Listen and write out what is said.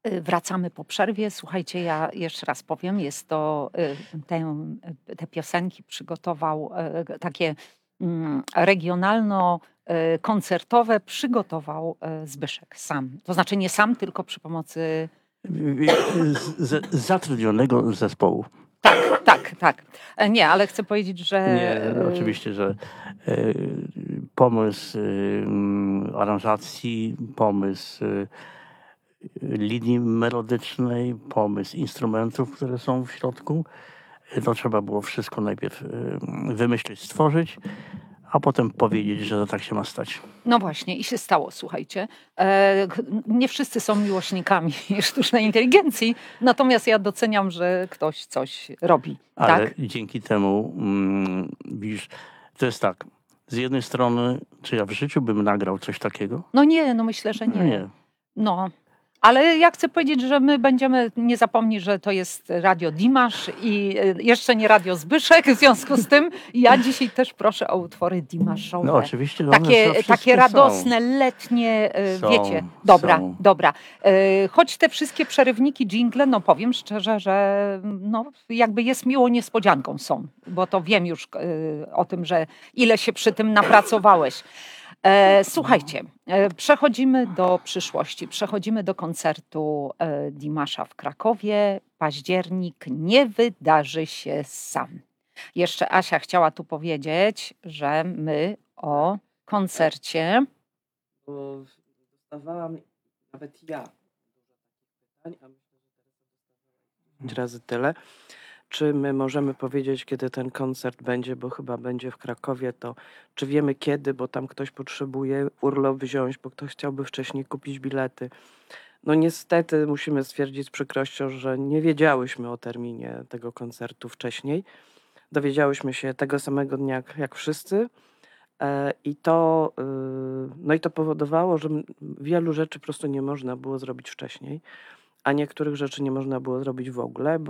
Wracamy po przerwie. Słuchajcie, ja jeszcze raz powiem, jest to te piosenki przygotował takie regionalno-koncertowe, przygotował Zbyszek sam. To znaczy nie sam, tylko przy pomocy. Zatrudnionego zespołu. Tak, tak, tak. Nie, ale chcę powiedzieć, że. Nie, oczywiście, że pomysł aranżacji, pomysł linii melodycznej, pomysł instrumentów, które są w środku. To trzeba było wszystko najpierw wymyślić, stworzyć, a potem powiedzieć, że tak się ma stać. No właśnie, i się stało, słuchajcie. Nie wszyscy są miłośnikami sztucznej inteligencji, natomiast ja doceniam, że ktoś coś robi. Ale Tak? dzięki temu, widzisz, to jest tak. Z jednej strony, czy ja w życiu bym nagrał coś takiego? No nie, no myślę, że No nie. nie. No, ale ja chcę powiedzieć, że my będziemy, nie zapomnij, że to jest Radio Dimash i jeszcze nie Radio Zbyszek, w związku z tym ja dzisiaj też proszę o utwory dimaszowe. No oczywiście, one Takie wszystkie radosne, letnie, Są, wiecie. Dobra, są. dobra. Choć te wszystkie przerywniki, dżingle, no powiem szczerze, że no, jakby jest miłą niespodzianką są, bo to wiem już o tym, że ile się przy tym napracowałeś. Słuchajcie, przechodzimy do przyszłości. Przechodzimy do koncertu Dimasza w Krakowie. Październik nie wydarzy się sam. Jeszcze Asia chciała tu powiedzieć, że my o koncercie. Bo dostawałam nawet ja dużo takich pytań, a myślę, że teraz 10 razy tyle. Czy my możemy powiedzieć, kiedy ten koncert będzie, bo chyba będzie w Krakowie, to czy wiemy kiedy, bo tam ktoś potrzebuje urlop wziąć, bo ktoś chciałby wcześniej kupić bilety. No niestety musimy stwierdzić z przykrością, że nie wiedziałyśmy o terminie tego koncertu wcześniej. Dowiedziałyśmy się tego samego dnia jak wszyscy. No i to powodowało, że wielu rzeczy po prostu nie można było zrobić wcześniej, a niektórych rzeczy nie można było zrobić w ogóle,